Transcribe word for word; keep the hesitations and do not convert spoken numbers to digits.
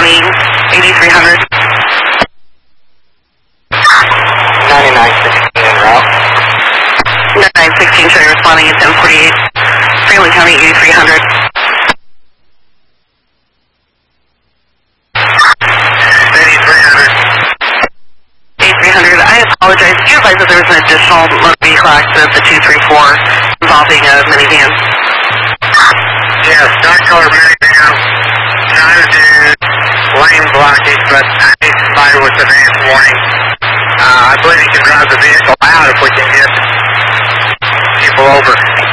County, eighty-three hundred. ninety-nine sixteen en route. nine sixteen, showing responding at ten forty-eight. Franklin County, eighty-three hundred. eighty-three hundred. eighty-three hundred. I apologize. Did you advise that there was an additional motor vehicle accident, the two three four, involving a minivan? Yes, dark color minivan, trying to do lane blockage, but I need somebody with advance warning. Uh, I believe he can drive the vehicle out if we can get people over.